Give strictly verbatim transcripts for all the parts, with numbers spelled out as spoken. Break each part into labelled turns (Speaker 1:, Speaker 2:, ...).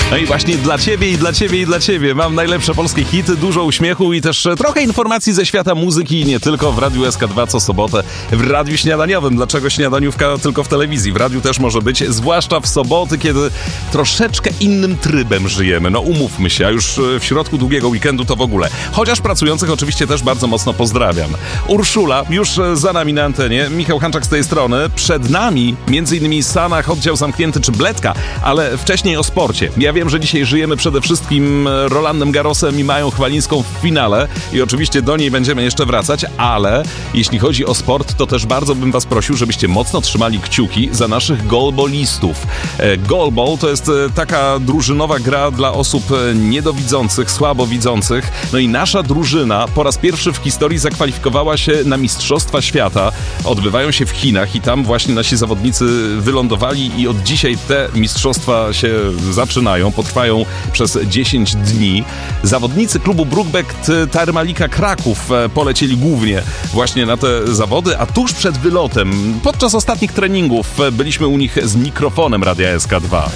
Speaker 1: No i właśnie dla ciebie i dla ciebie i dla ciebie mam najlepsze polskie hity, dużo uśmiechu i też trochę informacji ze świata muzyki, nie tylko w Radiu S K dwa co sobotę, w Radiu Śniadaniowym. Dlaczego śniadaniówka tylko w telewizji? W radiu też może być, zwłaszcza w soboty, kiedy troszeczkę innym trybem żyjemy. No umówmy się, a już w środku długiego weekendu to w ogóle. Chociaż pracujących oczywiście też bardzo mocno pozdrawiam. Urszula już za nami na antenie, Michał Hanczak z tej strony. Przed nami między innymi Sanach, oddział zamknięty czy Bledka, ale wcześniej o sporcie. Ja wiem, że dzisiaj żyjemy przede wszystkim Rolandem Garrosem i Mają Chwalińską w finale i oczywiście do niej będziemy jeszcze wracać, ale jeśli chodzi o sport, to też bardzo bym was prosił, żebyście mocno trzymali kciuki za naszych goalballistów. Goalball to jest taka drużynowa gra dla osób niedowidzących, słabowidzących. No i nasza drużyna po raz pierwszy w historii zakwalifikowała się na Mistrzostwa Świata. Odbywają się w Chinach i tam właśnie nasi zawodnicy wylądowali i od dzisiaj te mistrzostwa się zaczynają, potrwają przez dziesięć dni. Zawodnicy klubu Brookbet Tarmalika Kraków polecieli głównie właśnie na te zawody, a tuż przed wylotem, podczas ostatnich treningów byliśmy u nich z mikrofonem Radia S K dwa.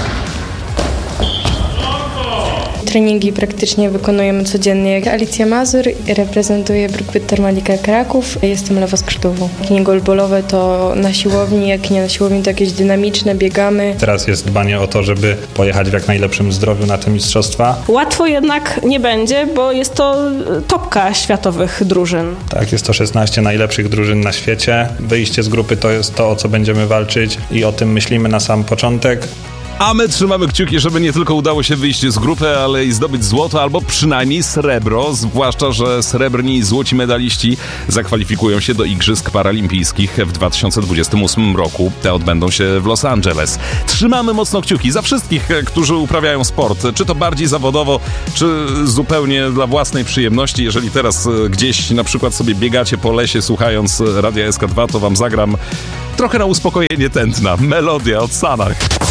Speaker 2: Treningi praktycznie wykonujemy codziennie. Alicja Mazur, reprezentuję Brookbet Tarmalika Kraków. Jestem lewoskrzydłową. Jak nie goalballowe, to na siłowni, jak nie na siłowni, to jakieś dynamiczne, biegamy.
Speaker 3: Teraz jest dbanie o to, żeby pojechać w jak najlepszym zdrowiu na te mistrzostwa.
Speaker 4: Łatwo jednak nie będzie, bo jest to topka światowych drużyn.
Speaker 3: Tak, jest to szesnaście najlepszych drużyn na świecie. Wyjście z grupy to jest to, o co będziemy walczyć i o tym myślimy na sam początek.
Speaker 1: A my trzymamy kciuki, żeby nie tylko udało się wyjść z grupy, ale i zdobyć złoto albo przynajmniej srebro, zwłaszcza, że srebrni i złoci medaliści zakwalifikują się do Igrzysk Paralimpijskich w dwa tysiące dwudziestym ósmym roku. Te odbędą się w Los Angeles. Trzymamy mocno kciuki za wszystkich, którzy uprawiają sport, czy to bardziej zawodowo, czy zupełnie dla własnej przyjemności. Jeżeli teraz gdzieś na przykład sobie biegacie po lesie słuchając Radia S K dwa, to wam zagram trochę na uspokojenie tętna. Melodia od Sanach.